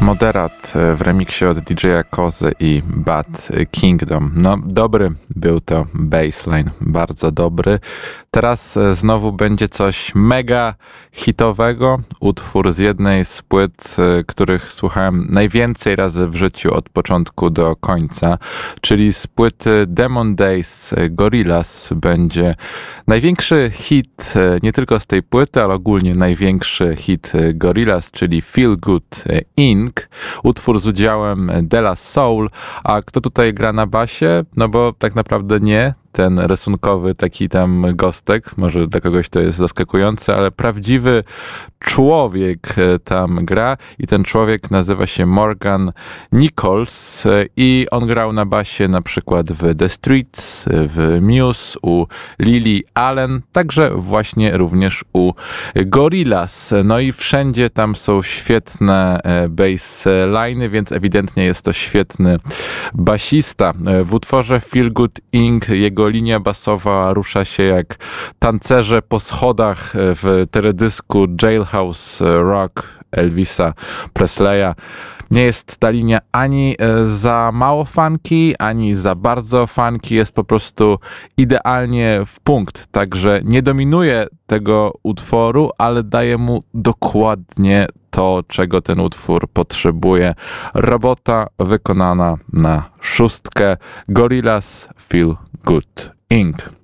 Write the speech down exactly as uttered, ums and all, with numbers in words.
Moderat w remiksie od D J a Kozy i Bad Kingdom. No, dobry był to bassline, bardzo dobry. Teraz znowu będzie coś mega hitowego. Utwór z jednej z płyt, których słuchałem najwięcej razy w życiu od początku do końca, czyli z płyty Demon Days Gorillaz będzie największy hit nie tylko z tej płyty, ale ogólnie największy hit Gorillaz, czyli Feel Good Incorporated. Utwór z udziałem De La Soul. A kto tutaj gra na basie? No bo tak naprawdę nie. Ten rysunkowy taki tam gostek, może dla kogoś to jest zaskakujące, ale prawdziwy człowiek tam gra i ten człowiek nazywa się Morgan Nichols i on grał na basie na przykład w The Streets, w Muse, u Lily Allen, także właśnie również u Gorillaz. No i wszędzie tam są świetne bassline'y, więc ewidentnie jest to świetny basista. W utworze Feel Good Incorporated jego linia basowa rusza się jak tancerze po schodach w teledysku Jailhouse Rock Elvisa Presleya. Nie jest ta linia ani za mało funky, ani za bardzo funky. Jest po prostu idealnie w punkt. Także nie dominuje tego utworu, ale daje mu dokładnie to, czego ten utwór potrzebuje. Robota wykonana na szóstkę. Gorillaz Feel Good Incorporated.